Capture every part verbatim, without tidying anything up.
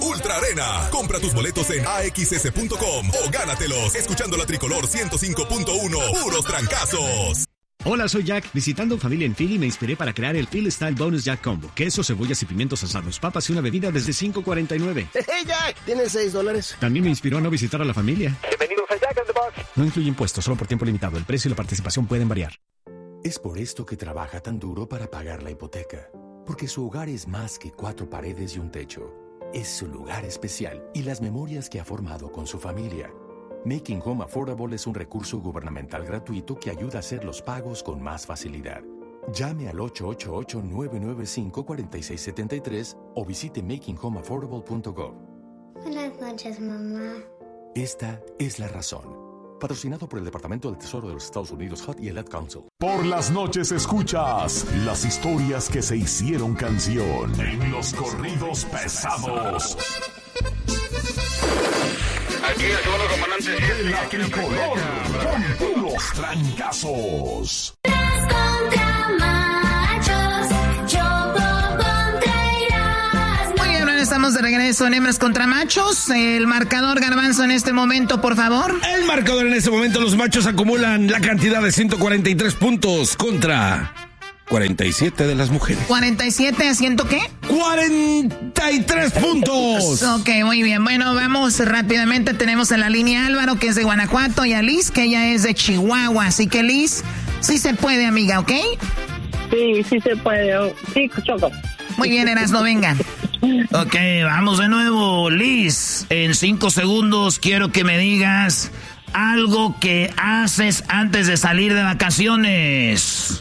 Ultra Arena. Compra tus boletos en a x s punto com o gánatelos escuchando la Tricolor ciento cinco punto uno. Puros trancazos. Hola, soy Jack. Visitando familia en Philly me inspiré para crear el Philly Style Bonus Jack Combo. Queso, cebollas y pimientos asados, papas y una bebida desde cinco cuarenta y nueve. ¡Hey, Jack! ¿Tienes seis dólares? También me inspiró a no visitar a la familia. Bienvenidos a Jack in the Box. No incluye impuestos, solo por tiempo limitado. El precio y la participación pueden variar. Es por esto que trabaja tan duro para pagar la hipoteca. Porque su hogar es más que cuatro paredes y un techo. Es su lugar especial y las memorias que ha formado con su familia. Making Home Affordable es un recurso gubernamental gratuito que ayuda a hacer los pagos con más facilidad. Llame al ocho ocho ocho, nueve nueve cinco, cuatro seis siete tres o visite making home affordable punto gov. Buenas noches, mamá. Esta es la razón. Patrocinado por el Departamento del Tesoro de los Estados Unidos, H U D y el Ad Council. Por las noches escuchas las historias que se hicieron canción en los corridos pesados. Aquí a todos los comandantes. De la Tricolor, con puros trancazos. Muy bien, ahora estamos de regreso en Hembras contra Machos. El marcador, Garbanzo, en este momento, por favor. El marcador en este momento, los machos acumulan la cantidad de ciento cuarenta y tres puntos contra cuarenta y siete de las mujeres. ¿cuarenta y siete a ciento qué? cuarenta y tres puntos. Ok, muy bien. Bueno, vamos rápidamente. Tenemos en la línea a Álvaro, que es de Guanajuato, y a Liz, que ella es de Chihuahua. Así que, Liz, sí se puede, amiga, ¿ok? Sí, sí se puede. Sí, Choco. Muy bien, Erasmo, venga. Ok, vamos de nuevo. Liz, en cinco segundos quiero que me digas algo que haces antes de salir de vacaciones.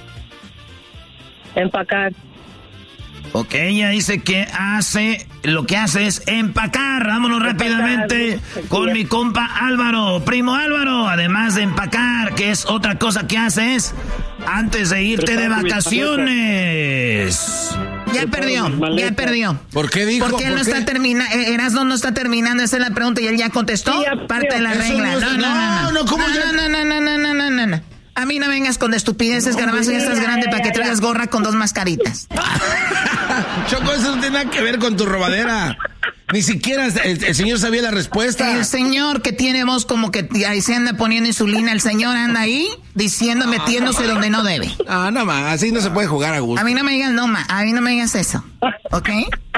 Empacar. Ok, ella dice que hace, lo que hace es empacar. Vámonos empacar. rápidamente con mi compa Álvaro. Primo Álvaro, además de empacar, ¿qué es otra cosa que haces antes de irte de vacaciones? Ya perdió, ya perdió. ¿Por qué dijo? Porque él no ¿Por está terminando, Erasmo no está terminando, esa es la pregunta y él ya contestó. Sí, ya parte de la regla. No, no, no, no, no, ¿cómo no, no, no, no, no, no, no, no, no. A mí no vengas con estupideces, no, Garbanzo, ya estás grande para que traigas gorra con dos mascaritas. Choco, eso no tiene nada que ver con tu robadera. Ni siquiera el, el señor sabía la respuesta. El señor que tiene voz como que ahí se anda poniendo insulina, el señor anda ahí diciendo, metiéndose ah, donde no debe. Ah, no, ma, así no se puede jugar a gusto. A mí no me digas no, ma, a mí no me digas eso, ¿ok?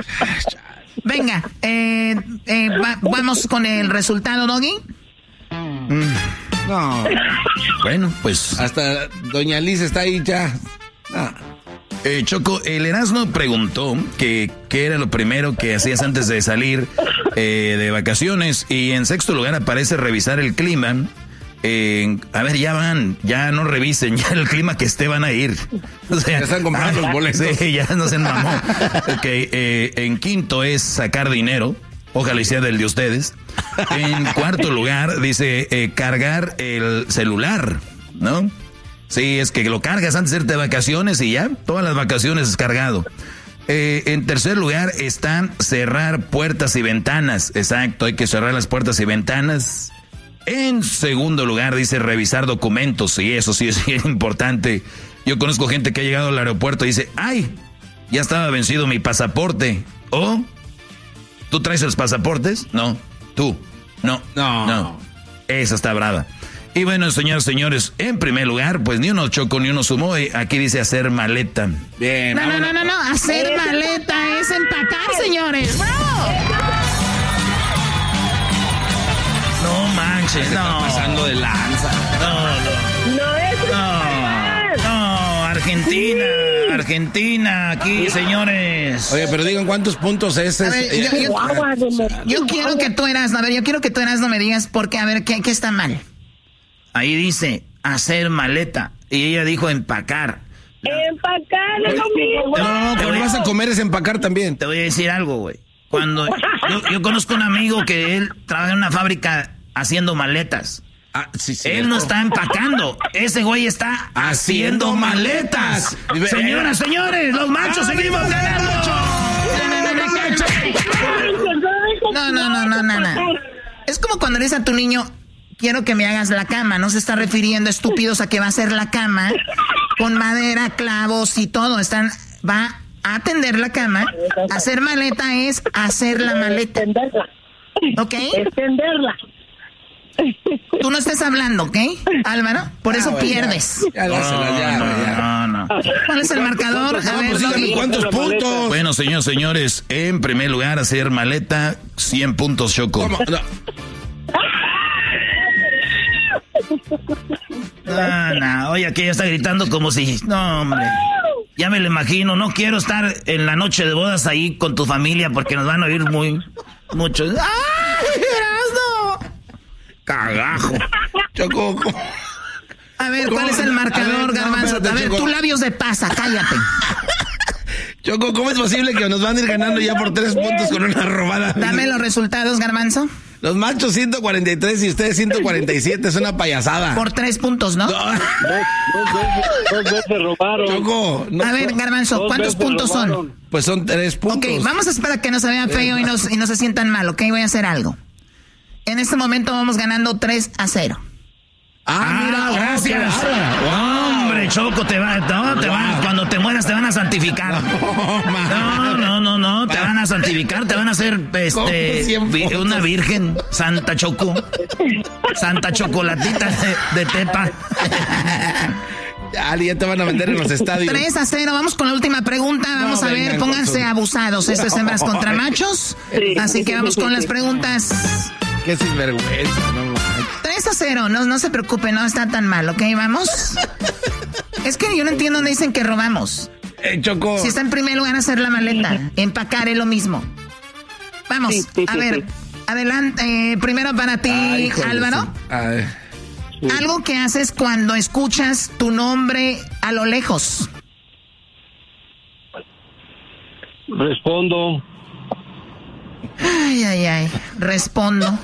Venga, eh, eh, va, vamos con el resultado, Doggy. Mm. No. Bueno, pues hasta doña Liz está ahí ya. Ah. Eh, Choco, el Erasmo preguntó que qué era lo primero que hacías antes de salir eh, de vacaciones. Y en sexto lugar aparece revisar el clima. Eh, a ver, ya van, ya no revisen, ya el clima que esté van a ir. O sea, ya están comprando los boletos. Sí, ya no se mamó. Ok, eh, en quinto es sacar dinero. Ojalá y sea del de ustedes. En cuarto lugar, dice eh, cargar el celular, ¿no? Sí, es que lo cargas antes de irte de vacaciones y ya, todas las vacaciones es cargado. Eh, en tercer lugar está cerrar puertas y ventanas. Exacto, hay que cerrar las puertas y ventanas. En segundo lugar dice revisar documentos, y eso sí es bien importante. Yo conozco gente que ha llegado al aeropuerto y dice, ¡ay! Ya estaba vencido mi pasaporte. ¿O? ¿Tú traes los pasaportes? No. ¿Tú? No. No. No. Esa está brava. Y bueno, señores, señores, en primer lugar, pues ni uno chocó ni uno sumó. Aquí dice hacer maleta. Bien. No, no, no, no, no. Hacer maleta es empacar, señores. ¡Bravo! No manches, no. Pasando de lanza. No, no. No es No, no, Argentina. Argentina, aquí, señores. Oye, pero digan cuántos puntos es. A ver, yo, yo, yo quiero que tú eras, a ver, yo quiero que tú eras, no me digas por qué, a ver, ¿qué, qué está mal? Ahí dice hacer maleta y ella dijo empacar. Empacar es lo mismo. No, no, cuando vas a comer es empacar también. Te voy a decir algo, güey. Cuando yo, yo conozco un amigo que él trabaja en una fábrica haciendo maletas. Ah, sí, sí, él no está empacando, ese güey está haciendo maletas. Señoras, señores, los machos ah, seguimos ganando. No, no, no, no, no, no. Es como cuando le dices a tu niño, quiero que me hagas la cama. No se está refiriendo, estúpidos, a que va a hacer la cama con madera, clavos y todo. Están, va Atender la cama. Hacer maleta es hacer la maleta. Extenderla. ¿Ok? Extenderla. Tú no estés hablando, ¿ok, Álvaro? Por eso Ah, pierdes. Ya, dásela, ya, no, ya. no, no. ¿Cuál es el marcador? A No, ver, pues dígame Doggy. cuántos puntos. Bueno, señores, señores, en primer lugar, hacer maleta, cien puntos, Choco. ¿Cómo? No. No, no, oye, aquí ya está gritando como si... No, hombre. Ya me lo imagino. No quiero estar en la noche de bodas ahí con tu familia porque nos van a oír muy... Mucho. ¡Ay, Erasmo! Cagajo. Choco. ¿cómo? A ver, ¿cuál es el marcador, A ver, no, Garbanzo? espérate, A ver, Choco. tú labios de pasa, cállate. Choco, ¿cómo es posible que nos van a ir ganando ya por tres puntos con una robada? Dame los resultados, Garbanzo. Los machos ciento cuarenta y tres y ustedes ciento cuarenta y siete. Es una payasada. Por tres puntos, ¿no? No. Dos, dos veces, dos veces robaron. Choco. no- A ver, Garbanzo, Dos ¿cuántos veces puntos son? robaron. Pues son tres puntos. Ok, vamos a esperar a que no se vea feo y no, y no se sientan mal, ¿ok? Voy a hacer algo. En este momento vamos ganando tres a cero. Ah, mira, gracias. Wow. Hombre, Choco, te va, no, te van, cuando te mueras te van a santificar. No, no, no, no, te van a santificar, te van a hacer este cien vi- puntos? una virgen, Santa Choco. Santa Chocolatita de, de Tepa. Ya, ya te van a vender en los estadios. tres a cero, vamos con la última pregunta. Vamos No, a ver, vengan pónganse con su- abusados. Esto es hembras contra machos. Sí. Así que vamos con las preguntas. Qué sinvergüenza, no manches. tres a cero, no, no se preocupen, no está tan mal, ¿ok? Vamos. Es que yo no entiendo dónde dicen que robamos. Eh, Choco. Si está en primer lugar hacer la maleta, empacar es lo mismo. Vamos, Sí, sí, a sí, ver, sí. adelante, eh, primero para ti, Ay, hijo de Álvaro. su- Ay. Algo que haces cuando escuchas tu nombre a lo lejos. Respondo. Ay, ay, ay, respondo.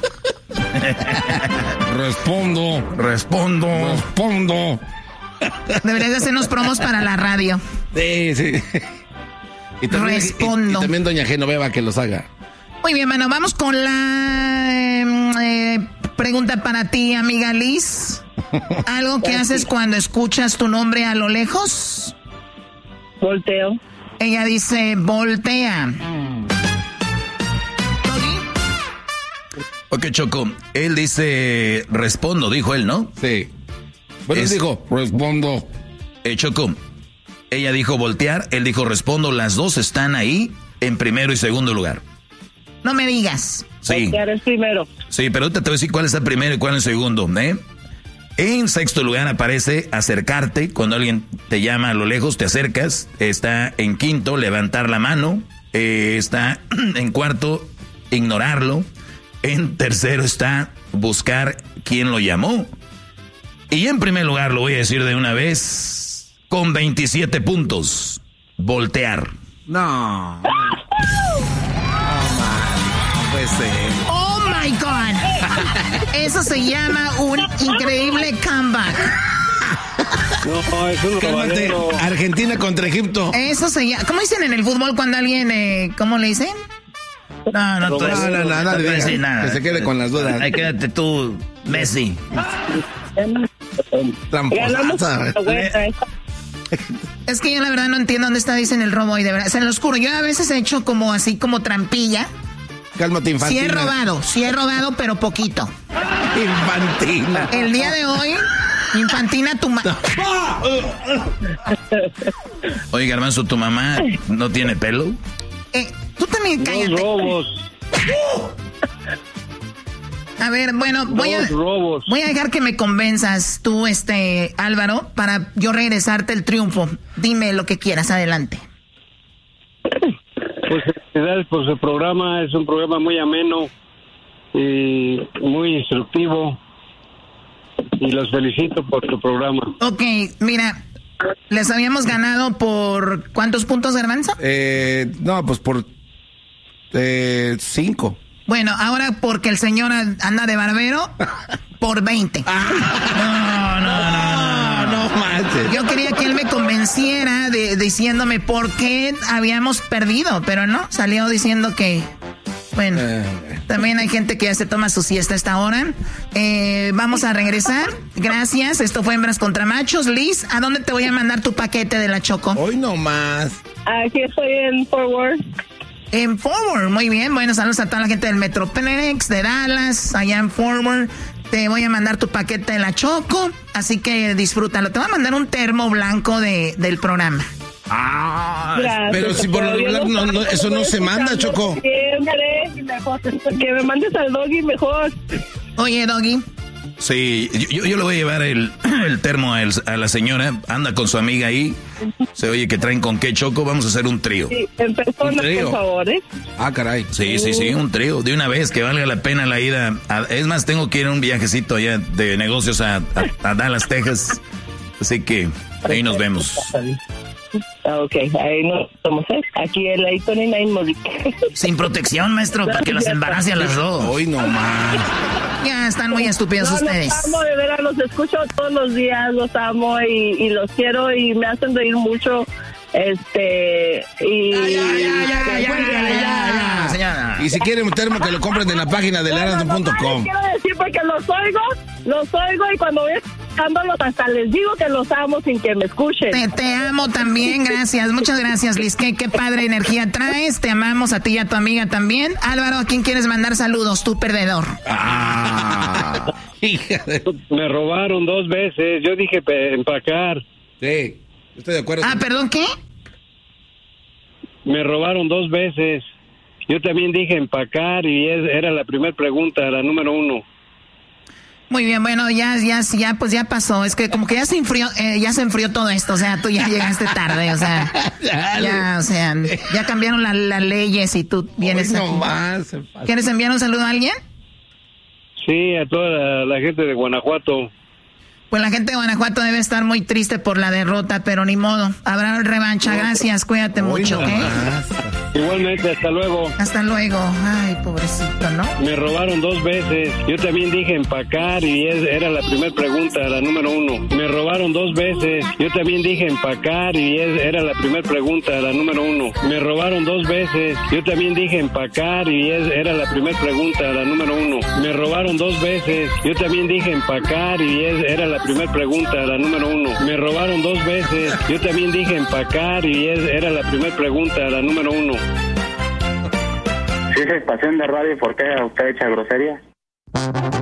Respondo. Respondo. Respondo. Deberías de hacernos promos para la radio. Sí, sí. Y también, Respondo. Y, y también doña Genoveva que los haga. Muy bien, bueno, vamos con la eh, eh, pregunta para ti, amiga Liz. ¿Algo que haces cuando escuchas tu nombre a lo lejos? Volteo. Ella dice, voltea. Ok, Choco, él dice, respondo, dijo él, ¿no? Sí. Bueno, Es- dijo, respondo. Eh, Choco, ella dijo voltear, él dijo respondo, las dos están ahí en primero y segundo lugar. No me digas. Sí, Voltear es primero. sí, pero ahorita te voy a decir cuál está primero y cuál en segundo, ¿eh? En sexto lugar aparece acercarte, cuando alguien te llama a lo lejos, te acercas. Está en quinto, levantar la mano. Eh, está en cuarto, ignorarlo. En tercero está buscar quién lo llamó. Y en primer lugar, lo voy a decir de una vez, con veintisiete puntos, voltear. No. No, man. No puede ser. Oh my God. Eso se llama un increíble comeback. No, es un Cálmate. robadero. Argentina contra Egipto. Eso se llama. ¿Cómo dicen en el fútbol cuando alguien, eh, cómo le dicen? No, no, tú No, no, no, no, te voy a decir diga, nada. que se quede con las dudas. Ahí quédate tú, Messi. Ganamos Tramposaza. la vuelta, esa. Es que yo la verdad no entiendo dónde está dicen el robo y de verdad. Se lo oscuro. Yo a veces he hecho como así como trampilla. Cálmate, Sí infantina. he robado, sí he robado, pero poquito. Infantina. El día de hoy, infantina tu ma... Oye, Garbanzo, ¿tu mamá no tiene pelo? Eh, tú también Dos cállate. robos. A ver, bueno, voy a, Dos robos. voy a dejar que me convenzas tú, este, Álvaro, para yo regresarte el triunfo. Dime lo que quieras, adelante. Pues felicidades por su programa. Es un programa muy ameno y muy instructivo. Y los felicito por su programa. Ok, mira, les habíamos ganado por ¿cuántos puntos, Garbanzo? Eh, no, pues por eh, cinco. Bueno, ahora porque el señor anda de barbero, por veinte. No, no, no, no, no manches. Yo quería que él me convenciera de, diciéndome por qué habíamos perdido, pero no, salió diciendo que, bueno, también hay gente que ya se toma su siesta a esta hora. Eh, vamos a regresar. Gracias, esto fue Hembras contra Machos. Liz, ¿a dónde te voy a mandar tu paquete de la Choco? Hoy no más. Aquí estoy en Fort Worth. En Fort Worth, muy bien. Bueno, saludos a toda la gente del Metroplex, de Dallas, allá en Fort Worth. Te voy a mandar tu paquete de la Choco, así que disfrútalo. Te voy a mandar un termo blanco de, del programa. Ah, gracias, pero si por lo regular no, no, eso no se manda, Choco. Siempre, que me mandes al Doggy mejor. Oye, Doggy. Sí, yo, yo le voy a llevar el, el termo a, el, a la señora. Anda con su amiga ahí. Se oye que traen con qué, Choco. Vamos a hacer un trío. Sí, en persona, por favor, ¿eh? Ah, caray. Sí, sí, sí, un trío. De una vez, que valga la pena la ida. A, es más, tengo que ir a un viajecito allá de negocios a, a, a Dallas, Texas. Así que ahí nos vemos. Ok, ahí nos vamos, ¿eh? Aquí el I veintinueve Modic. Sin protección, maestro, para que las embarace a las dos. Hoy no más. Ya están muy estúpidos no, ustedes. Los amo, de veras, los escucho todos los días, los amo y, y los quiero y me hacen reír mucho. Este, y... Ya, ya, ya, ya, ya, ya, ya, ya. Señora. Y si quieren un termo, que lo compren en la página de Erasmo punto com. Quiero decir porque los oigo, los oigo y cuando voy escuchándolos hasta les digo que los amo sin que me escuchen. Te, te amo también, gracias. Muchas gracias, Liz. Qué, qué padre energía traes. Te amamos a ti y a tu amiga también. Álvaro, ¿a quién quieres mandar saludos? Tu perdedor. Ah, hija de... Me robaron dos veces. Yo dije pe- empacar. Sí. Estoy de acuerdo. Ah, ¿perdón qué? Me robaron dos veces. Yo también dije empacar y es, era la primera pregunta, la número uno. Muy bien, bueno, ya, ya, ya, pues ya pasó. Es que como que ya se enfrió, eh, ya se enfrió todo esto. O sea, tú ya llegaste tarde, o sea, ya, o sea, ya cambiaron la, las leyes y tú vienes Hoy aquí. No más. ¿Quieres enviar un saludo a alguien? Sí, a toda la, la gente de Guanajuato. Pues la gente de Guanajuato debe estar muy triste por la derrota, pero ni modo. Habrá revancha. Gracias, cuídate Hoy mucho, ¿ok? Igualmente, hasta luego. Hasta luego. Ay, pobrecito, ¿no? Me robaron dos veces. Yo también dije empacar y es, era la primera pregunta, la número uno. Me robaron dos veces. Yo también dije empacar y es, era la primera pregunta, la número uno. Me robaron dos veces. Yo también dije empacar y es, era la primera pregunta, la número uno. Me robaron dos veces. Yo también dije empacar y es, era la primera pregunta, la número uno. Me robaron dos veces. Yo también dije empacar y es, era la primera pregunta, la número uno. Si es estación de radio, ¿por qué usted echa grosería?